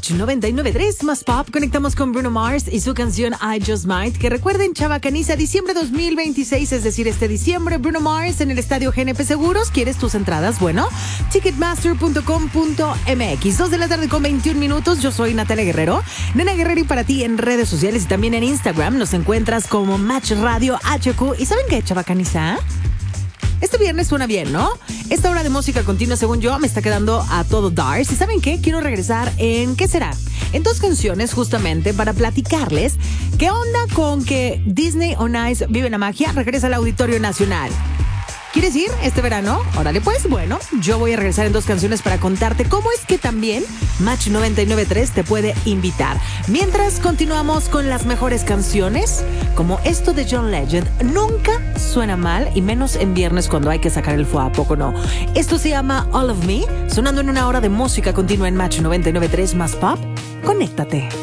Match 99.3 más pop. Conectamos con Bruno Mars y su canción I Just Might. Que recuerden, Chavacaniza, diciembre 2026, es decir, este diciembre, Bruno Mars en el estadio GNP Seguros. ¿Quieres tus entradas? Bueno, ticketmaster.com.mx. 2 de la tarde con 21 minutos. Yo soy Natalia Guerrero. Nena Guerrero, y para ti en redes sociales y también en Instagram nos encuentras como Match Radio HQ. ¿Y saben qué, Chavacaniza? Este viernes suena bien, ¿no? Esta hora de música continua, según yo, me está quedando a todo dar. ¿Y saben qué? Quiero regresar en, ¿qué será? En 2 canciones, justamente, para platicarles qué onda con que Disney on Ice Vive la Magia regresa al Auditorio Nacional. ¿Quieres ir este verano? Órale pues, bueno, yo voy a regresar en 2 canciones para contarte cómo es que también Match 99.3 te puede invitar. Mientras continuamos con las mejores canciones, como esto de John Legend, nunca suena mal, y menos en viernes cuando hay que sacar el foie, ¿a poco no? Esto se llama All of Me, sonando en una hora de música continua en Match 99.3 más pop. Conéctate.